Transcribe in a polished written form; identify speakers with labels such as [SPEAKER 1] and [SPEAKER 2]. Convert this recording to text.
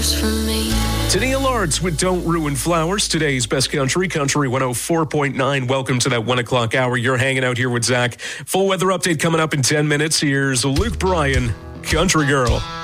[SPEAKER 1] flowers for me.
[SPEAKER 2] Tania Lords with Don't Ruin Flowers. Today's Best Country, Country 104.9. Welcome to that 1 o'clock hour. You're hanging out here with Zach. Full weather update coming up in 10 minutes. Here's Luke Bryan, Country Girl.